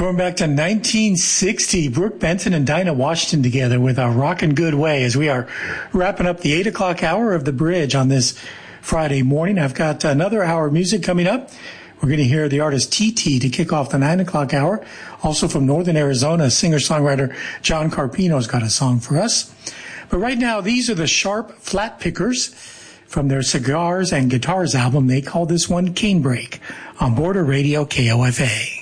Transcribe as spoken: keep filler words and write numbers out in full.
Going back to nineteen sixty, Brooke Benton and Dinah Washington together with a Rockin' Good Way as we are wrapping up the eight o'clock hour of The Bridge on this Friday morning. I've got another hour of music coming up. We're going to hear the artist T T to kick off the nine o'clock hour. Also from Northern Arizona, singer-songwriter John Carpino's got a song for us. But right now, these are the Sharp Flat Pickers from their Cigars and Guitars album. They call this one Canebrake on Border Radio K O F A.